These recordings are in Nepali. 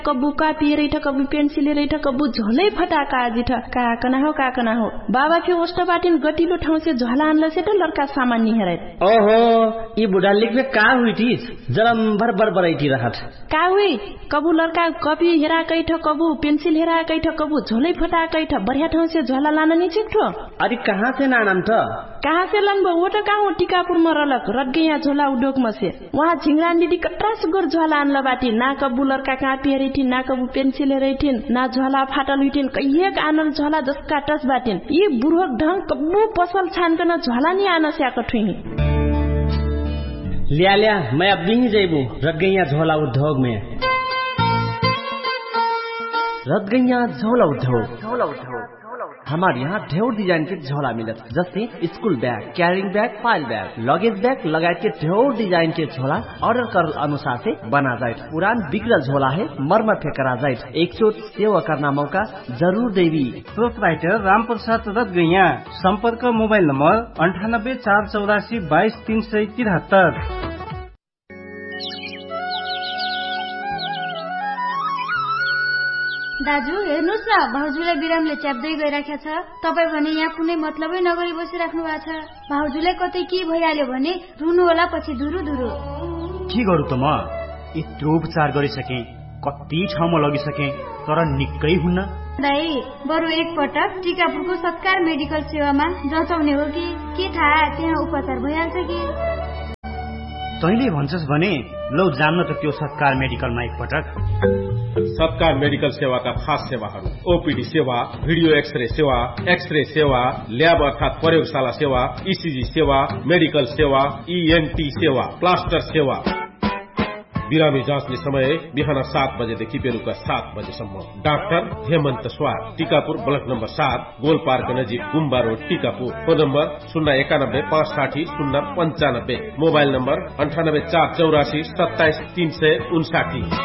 कबू कापी रही कबू पेंसिल रही कबू झोलै फटाका आजी काकना हो बाबा फिर ओस्टा बाटिन गटिलो ठाउँ से झोला आनला से तो लड़का सामान नहीं हराय ओहो ई बुढ़ा लिख में का हुई थी जरा भर बरबराई रहत का हुई कबू लड़का कॉपी हेरा कैठ कबू पेंसिल हेरा कैठ कबू झोलै फटा कैठ बढ़िया ठाउँ से झोला लाना नहीं चिक्ठो अरे कहाँ से नानम त कहाँ से लंबो वो तो कहाँ टीकापुर में रलक रट गया झोला उद्योग में से वहाँ झिंगरान दीदी कटरा सुगर झोला आनला बाटी ना कबू लड़का कापी हेरी ना कबू पेंसिल हेरी ना झोला फाटल हुई कहिएक आनल झोला जसका टस बाटिन ये बुढ़क ढंग कबू पसल छान कर झोला नहीं आना से आकर ठुई लिया मैं अब नहीं जेबू रट गया झोला उद्योग में रट गया झोला उद्योग हमारे यहाँ ढेर डिजाइन के झोला मिलत जैसे school bag carrying bag file bag luggage bag लगाए के ढेर डिजाइन के झोला ऑर्डर कर अनुसार से बना जाए पुरान बिगड़ल झोला है मरम्मत करा जाए एक चोट सेवा करना मौका जरूर देवी प्रोपराइटर राम प्रसाद रत गैया संपर्क मोबाइल नंबर 9848422373। दाजु हेर्नुस् न भाउजूलाई बिरामले च्याप्दै गइराखेको छ तपाई भने यहाँ कुनै मतलबै नगरी बसिराख्नु भएको छ भाउजूलाई कतै के भइहाल्यो भने रुनु होला पछि धुरु के गरौ त म यत्रो उपचार गरिसके कति ठाउँमा लगिसके तर निकै हुन्न दाइ बरु एक पटक टीकापुरको सत्कार मेडिकल सेवामा जचाउने हो कि के थाहा त्यहाँ उपचार भइहाल्छ कि तैले भन्छस् भने लौ जान्न त त्यो सत्कार मेडिकलमा एक पटक सत्कार मेडिकल सेवाका खास सेवाहरू ओपीडी सेवा भिडियो एक्सरे सेवा ल्याब अर्थात प्रयोगशाला सेवा ईसीजी सेवा मेडिकल सेवा ईएनटी सेवा प्लास्टर सेवा बिरामी जाँच्ने समय बिहान 7 बजेदेखि बेलुका 7 बजेसम्म डाक्टर हेमन्त स्वार Tikapur block number 7 goal park नजिक गुम्बा road Tikapur phone number 091560095 mobile number 9848477359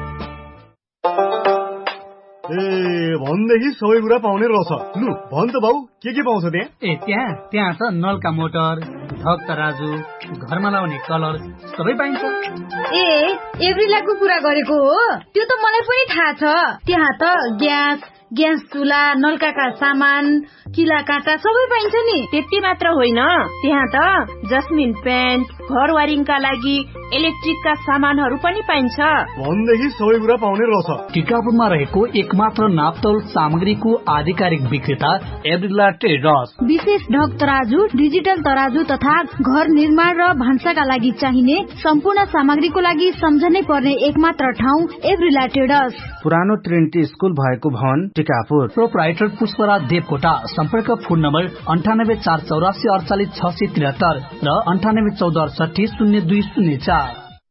भनेदेखि सबै कुरा पाउने रहेछ लु भन त भाउ के पाउँछ त्यहाँ त्यहाँ छ नलका मोटर ढक तराजु घरमा लाउने कलर सबै पाइन्छ एभ्रिलाको कुरा गरेको हो त्यो त मलाई पनि थाहा छ त्यहाँ त ग्यास चुला नलकाका सामान किला काँटा सबै पाइन्छ नि त्यति मात्र होइन त्यहाँ त जस्मिन पेन्ट घर वारिङका लागि इलेक्ट्रिकका सामानहरू पनि पाइन्छ भनेदेखि सबै कुरा पाउने रहेछ टीकापुरमा रहेको एकमात्र नापतोल सामग्रीको आधिकारिक विक्रेता एभ्रिला ट्रेडर्स विशेष ढक तराजु डिजिटल तराजु तथा घर निर्माण र भान्साका लागि चाहिने सम्पूर्ण सामग्रीको लागि सम्झनै पर्ने एकमात्र ठाउँ एभ्रिला ट्रेडर्स पुरानो ट्रिनिटी स्कूल भएको भवन टीकापुर प्रोपराइटर पुष्पराज देवकोटा सम्पर्क फोन नम्बर 9848486673 र 9814680204।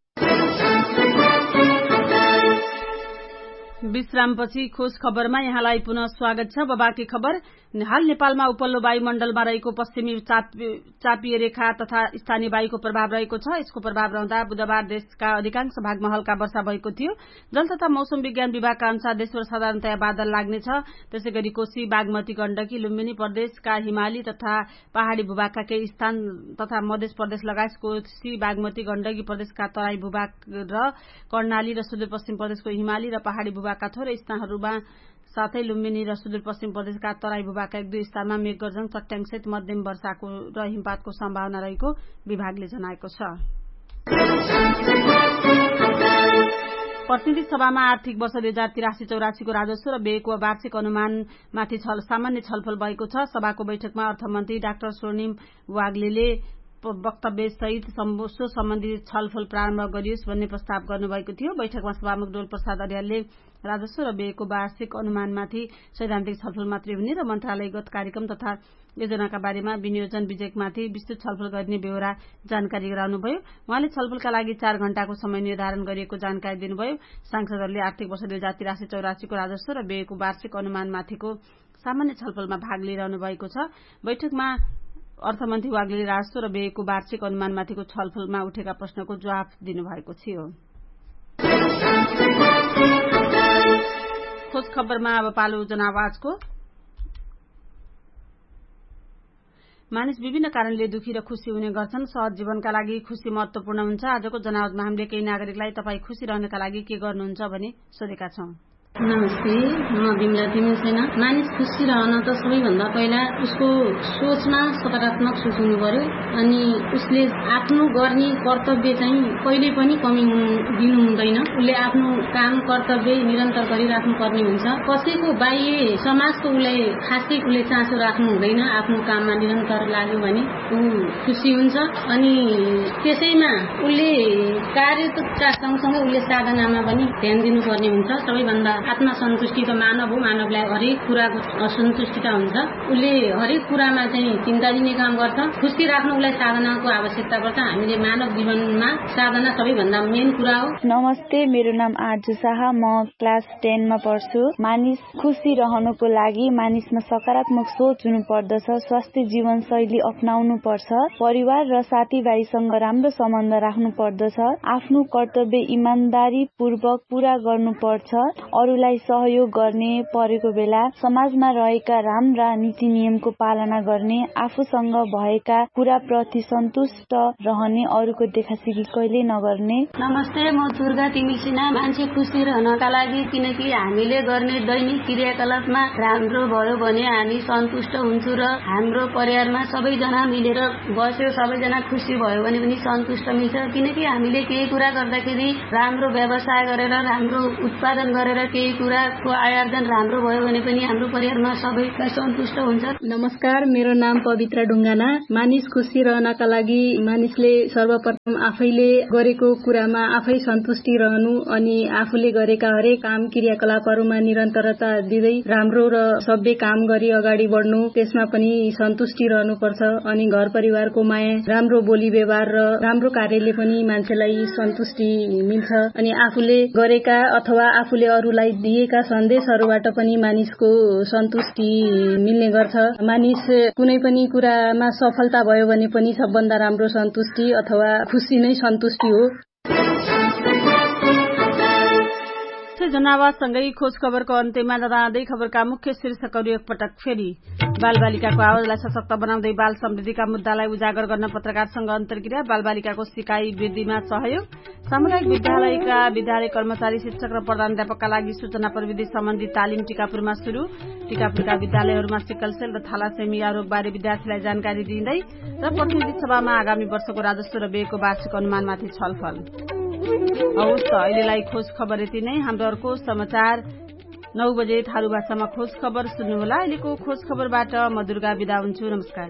विश्रामपछि खोज खबरमा यहाँलाई पुनः स्वागत छ। बाँकी खबर हाल नेपालमा उपल्लो वायुमण्डलमा रहेको पश्चिमी चापीय रेखा तथा स्थानीय वायुको प्रभाव रहेको छ। यसको प्रभाव रहँदा बुधबार देशका अधिकांश भागमा हल्का वर्षा भएको थियो। जल तथा मौसम विज्ञान विभागका अनुसार देशभर साधारणतया बादल लाग्नेछ। त्यसैगरी कोशी बागमती गण्डकी लुम्बिनी प्रदेशका हिमाली तथा पहाड़ी भूभागका केही स्थान तथा मध्य प्रदेश लगायत कोशी बागमती गण्डकी प्रदेशका तराई भूभाग र कर्णाली र सुदूरपश्चिम प्रदेशको हिमाली र पहाड़ी भूभागका थोरै स्थानहरूमा साथै लुम्बिनी र सुदूरपश्चिम प्रदेशका तराई भूभागका 1-2 स्थानमा मेघगर्जन चट्याङसहित मध्यम वर्षाको र हिमपातको सम्भावना रहेको विभागले जनाएको छ। प्रतिनिधि सभामा आर्थिक वर्ष 2083-84 को राजस्व र व्ययको वार्षिक अनुमानमाथि सामान्य छलफल भएको छ। सभाको बैठकमा अर्थमन्त्री डाक्टर स्वर्णिम वाग्लेले वक्तव्य सहित सो सम्बन्धी छलफल प्रारम्भ गरियोस् भन्ने प्रस्ताव गर्नुभएको थियो। बैठकमा सभामुख डोल प्रसाद अर्यालले राजस्व र व्ययको वार्षिक अनुमानमाथि सैद्धान्तिक छलफल मात्रै हुने र मन्त्रालयगत कार्यक्रम तथा योजनाका बारेमा विनियोजन विधेयकमाथि विस्तृत छलफल गर्ने बेहोरा जानकारी गराउनुभयो। उहाँले छलफलका लागि 4 घण्टाको समय निर्धारण गरिएको जानकारी दिनुभयो। सांसदहरूले आर्थिक वर्ष 2083-84 को राजस्व र व्ययको वार्षिक अनुमानमाथिको सामान्य छलफलमा भाग लिइरहनु भएको छ। बैठकमा अर्थमन्त्री वाग्ले राजस्व र व्ययको वार्षिक अनुमानमाथिको छलफलमा उठेका प्रश्नको जवाफ दिनुभएको थियो। खोज खबरमा अब पालो जनआवाजको। मानिस विभिन्न कारणले दुखी र खुशी हुने गर्छन्। सहज जीवनका लागि खुशी महत्वपूर्ण हुन्छ। आजको जनावतमा हामीले केही नागरिकलाई तपाईँ खुशी रहनका लागि के गर्नुहुन्छ भनी सोधेका छौं। नमस्ते, म बिमला तिमसेना। मानिस खुसी रहन त सबैभन्दा पहिला उसको सोचमा सकारात्मक सोच हुनु पर्यो अनि उसले आफ्नो गर्ने कर्तव्य चाहिँ कहिले पनि कमी दिनु हुँदैन। उसले आफ्नो काम कर्तव्य निरन्तर गरिराख्नु पर्ने हुन्छ। कसैको बाह्य समाजको उसलाई खासै उसले चासो राख्नु हुँदैन। आफ्नो काममा निरन्तर लाग्यो भने ऊ खुसी हुन्छ अनि त्यसैमा उसले कार्यका सँगसँगै उसले साधनामा पनि ध्यान दिनुपर्ने हुन्छ। सबैभन्दा आत्मसन्तुष्टि त मानव हो। मानवलाई हरेक कुराको असन्तुष्टिता हुन्छ। उसले हरेक कुरामा चाहिँ चिन्ता दिने काम गर्छ। खुसी राख्न उसलाई साधनाको आवश्यकता पर्छ। हामीले मानव जीवनमा साधना सबैभन्दा मेन कुरा हो। नमस्ते, मेरो नाम आजु शाह, म क्लास 10 मा पढ्छु। मानिस खुसी रहनको लागि मानिसमा सकारात्मक सोच हुनु पर्दछ। स्वास्थ्य जीवनशैली अपनाउनु पर्छ। परिवार र साथीभाइसँग राम्रो सम्बन्ध राख्नु पर्दछ। आफ्नो कर्तव्य इमानदारी पूर्वक पूरा गर्नु पर्छ। अरूलाई सहयोग गर्ने परेको बेला समाजमा रहेका राम्रा नीति नियमको पालना गर्ने, आफूसँग भएका कुराप्रति सन्तुष्ट रहने, अरूको देखासेखी कहिले नगर्ने। नमस्ते, म दुर्गा तिमिसिना। मान्छे खुसी रहनका लागि किनकि हामीले गर्ने दैनिक क्रियाकलापमा राम्रो भयो भने हामी सन्तुष्ट हुन्छौँ र हाम्रो परिवारमा सबैजना मिलेर बस्यो, सबैजना खुसी भयो भने पनि सन्तुष्ट मिल्छ। किनकि हामीले केही कुरा गर्दाखेरि राम्रो व्यवसाय गरेर राम्रो उत्पादन गरेर केही कुराको आयोजन राम्रो भयो भने पनि हाम्रो परिवारमा सबैलाई सन्तुष्ट हुन्छ। नमस्कार, मेरो नाम पवित्र ढुङ्गाना। मानिस खुसी रहनका लागि मानिसले सर्वप्रथम आफैले गरेको कुरामा आफै सन्तुष्टि रहनु अनि आफूले गरेका हरेक काम क्रियाकलापहरूमा निरन्तरता दिँदै राम्रो र सभ्य काम गरी अगाडि बढ्नु, त्यसमा पनि सन्तुष्टि रहनुपर्छ। अनि घर परिवारको माया, राम्रो बोली व्यवहार र राम्रो कार्यले पनि मान्छेलाई सन्तुष्टि मिल्छ। अनि आफूले गरेका अथवा आफूले अरूलाई दिएका सन्देशहरूबाट पनि मानिसको सन्तुष्टि मिल्ने गर्छ। मानिस कुनै पनि कुरामा सफलता भयो भने पनि सबभन्दा राम्रो सन्तुष्टि अथवा खुसी नै सन्तुष्टि हो। जनावरसँगै खोज खबरको अन्त्यमा जाँदै खबरका मुख्य शीर्षकहरू एकपटक फेरि। बालबालिकाको आवाजलाई सशक्त बनाउँदै बाल समृद्धिका मुद्दालाई उजागर गर्न पत्रकारसँग अन्तर्क्रिया। बालबालिकाको सिकाइ वृद्धिमा सहयोग। सामुदायिक विद्यालयका विद्यालय कर्मचारी, शिक्षक र प्रधानाध्यापकका लागि सूचना प्रविधि सम्बन्धी तालिम टिकापुरमा शुरू। टिकापुरका विद्यालयहरूमा सिकल सेल र थ्यालासेमिया रोगबारे विद्यार्थीलाई जानकारी दिँदै र प्रतिनिधि सभामा आगामी वर्षको राजस्व र व्ययको वार्षिक अनुमानमाथि छलफल। हवस् त, अहिलेलाई खोज खबर यति नै। हाम्रो अर्को समाचार 9 बजे थारू भाषामा खोज खबर सुन्नुहोला। अहिलेको खोज खबरबाट म दुर्गा बिदा हुन्छु। नमस्कार।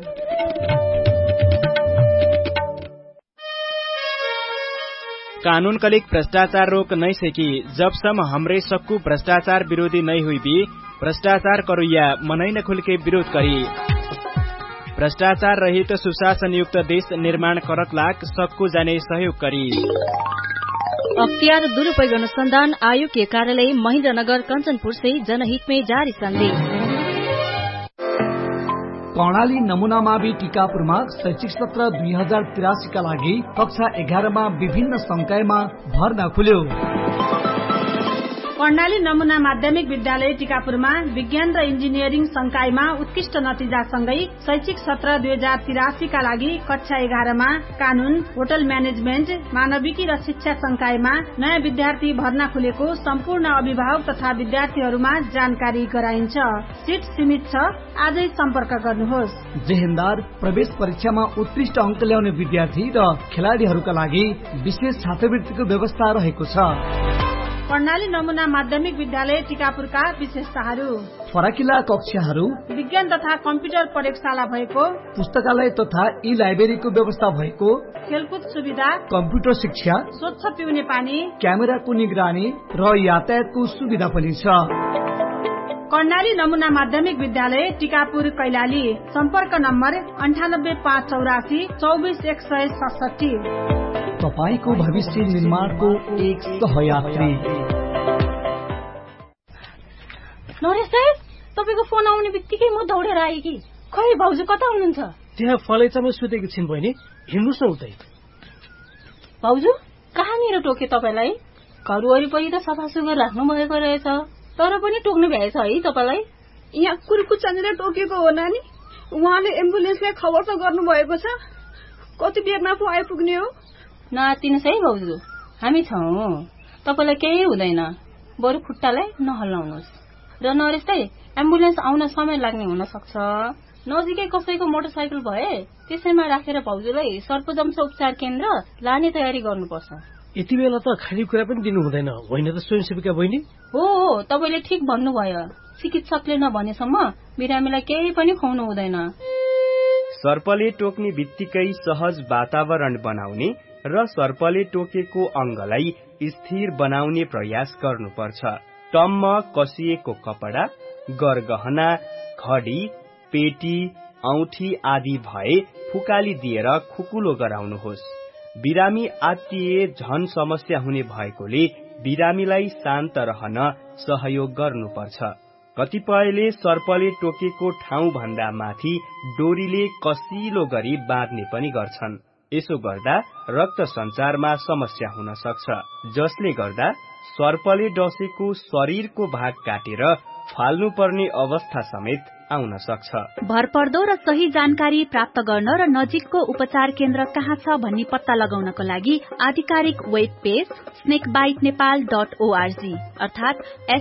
कानून कलिक भ्रष्टाचार रोक नहीं सकी, जब सम हमरे सक्कू भ्रष्टाचार विरोधी नहीं हुई भी भ्रष्टाचार करुया मनै न खुल के विरोध करी। भ्रष्टाचार रहित सुशासन युक्त देश निर्माण करक लाग सक्कू जाने सहयोग करी। अख्तियार दुरुपयोग अनुसंधान आयोग के कार्यालय महेन्द्रनगर कंचनपुर से जनहित में जारी संदेश। कर्णाली नमूना मावि टीकापुरमा शैक्षिक सत्र 2083 का लागि कक्षा 11 मा विभिन्न संकायमा भर्ना खुल्यो। कर्णाली नमूना माध्यमिक विद्यालय टीकापुरमा विज्ञान र इन्जिनियरिङ संकायमा उत्कृष्ट नतिजासँगै शैक्षिक सत्र 2083 का लागि कक्षा 11 मा कानून, होटल म्यानेजमेन्ट, मानविकी र शिक्षा संकायमा नयाँ विद्यार्थी भर्ना खुलेको सम्पूर्ण अभिभावक तथा विद्यार्थीहरूमा जानकारी गराइन्छ। सिट सीमित छ, आजै सम्पर्क गर्नुहोस्। जेहेन्दार प्रवेश परीक्षामा उत्कृष्ट अंक ल्याउने विद्यार्थी र खेलाडीहरूका लागि विशेष छात्रवृत्तिको व्यवस्था रहेको छ। कर्णाली नमूना माध्यमिक विद्यालय टीकापुरका विशेषताहरू: फराकिला कक्षाहरू, विज्ञान तथा कम्प्युटर प्रयोगशाला भएको, पुस्तकालय तथा ई लाइब्रेरीको व्यवस्था भएको, खेलकुद सुविधा, कम्प्युटर शिक्षा, स्वच्छ पिउने पानी, क्यामेराको निगरानी र यातायातको सुविधा पनि छ। कर्णाली नमूना माध्यमिक विद्यालय टीकापुर कैलाली। सम्पर्क नम्बर 98584 24167। तपाईको भविष्य निर्माणको एक सहयात्री। नरेश साहेब, तपाईको फोन आउने बित्तिकै म दौडेर आएँ कि। खै भाउजू कता हुनुहुन्छ? त्यहाँ फलैचामा सुतेकी छिन् बहिनी, हिँड्नुस् न उतै। भाउजू कहाँनिर टोके तपाईलाई? घर वरिपरि त सफा सुग्घर राख्नु भएको रहेछ, तर पनि टोक्नु भएछ है तपाईलाई? यहाँ कुर्कुचानेर टोकेको हो नानी। उहाँले एम्बुलेन्सलाई खबर त गर्नुभएको छ, कति बेरमा पो आइपुग्ने हो? नआत्तिनुहोस् है भाउजू, हामी छौँ, तपाईँलाई केही हुँदैन। बरु खुट्टालाई नहल्लाउनुहोस्। र नरेशै, एम्बुलेन्स आउन समय लाग्ने हुन सक्छ। नजिकै कसैको मोटरसाइकल भए त्यसैमा राखेर भाउजूलाई सर्पदंश उपचार केन्द्र लाने तयारी गर्नुपर्छ। यति बेला त खाली कुरा पनि दिनु हुँदैन, होइन त स्वयंसेविका बहिनी? हो, तपाईँले ठिक भन्नुभयो। चिकित्सकले नभनेसम्म बिरामीलाई केही पनि खुवाउनु हुँदैन। सर्पले टोक्ने बित्तिकै सहज वातावरण बनाउने र सर्पले टोकेको अंगलाई स्थिर बनाउने प्रयास गर्नुपर्छ। टम्म कसिएको कपडा, गरगहना, घडी, पेटी, औठी आदि भए फुकाली दिएर खुकुलो गराउनुहोस्। बिरामी आत्तिए झन समस्या हुने भएकोले बिरामीलाई शान्त रहन सहयोग गर्नुपर्छ। कतिपयले सर्पले टोकेको ठाउँ भन्दा माथि डोरीले कसिलो गरी बाँध्ने पनि गर्छन्। यसो गर्दा रक्त सञ्चारमा समस्या हुन सक्छ, जसले गर्दा सर्पले डसेको शरीरको भाग काटेर फाल्नुपर्ने अवस्था समेत आउन सक्छ। भरपर्दो र सही जानकारी प्राप्त गर्न र नजिकको उपचार केन्द्र कहाँ छ भन्ने पत्ता लगाउनको लागि आधिकारिक वेब पेज snakebitenepal.org अर्थात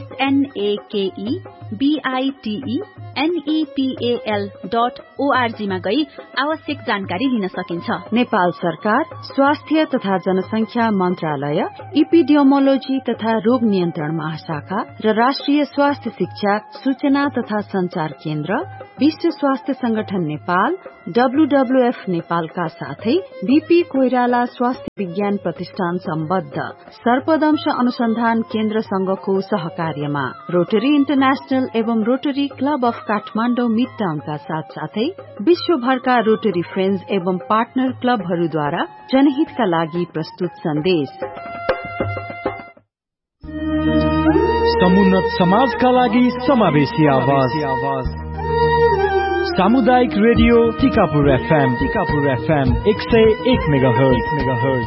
SNAKEBITENEPAL.org मा गई आवश्यक जानकारी लिन सकिन्छ। नेपाल सरकार स्वास्थ्य तथा जनसंख्या मन्त्रालय, इपिडियोमोलोजी तथा रोग नियन्त्रण महाशाखा र राष्ट्रिय स्वास्थ्य शिक्षा सूचना तथा संचार केन्द्र, विश्व स्वास्थ्य संगठन नेपाल, WWF नेपालका साथै बीपी कोइराला स्वास्थ्य विज्ञान प्रतिष्ठान सम्बद्ध सर्पदंश अनुसन्धान केन्द्र संघको सहकार्यमा रोटरी इन्टरनेशनल एवं रोटरी क्लब अफ काठमाडौँ मिडटाउनका साथसाथै विश्वभरका रोटरी फ्रेन्ड्स एवं पार्टनर क्लबहरूद्वारा जनहितका लागि प्रस्तुत सन्देश। समुन्नत समाजका लागि समावेशी आवाज। सामुदायिक रेडियो टिकापुर FM 101 मेगाहर्ज।